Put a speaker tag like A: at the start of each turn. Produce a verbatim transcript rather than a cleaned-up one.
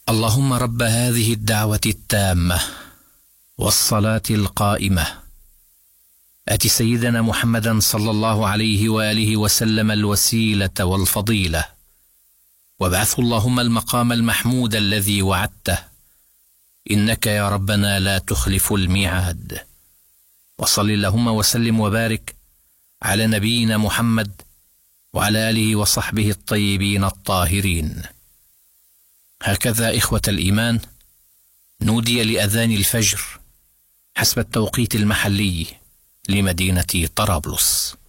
A: اللهم رب هذه الدعوة التامة والصلاة القائمة آت سيدنا محمدا صلى الله عليه وآله وسلم الوسيلة والفضيلة، وابعثه اللهم المقام المحمود الذي وعدته، إنك يا ربنا لا تخلف الميعاد. وصل اللهم وسلم وبارك على نبينا محمد وعلى آله وصحبه الطيبين الطاهرين. هكذا إخوة الإيمان نودي لأذان الفجر حسب التوقيت المحلي لمدينة طرابلس.